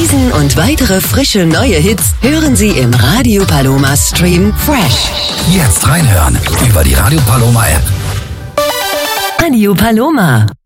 Diesen und weitere frische neue Hits hören Sie im Radio Paloma Stream Fresh. Jetzt reinhören über die Radio Paloma App. Radio Paloma.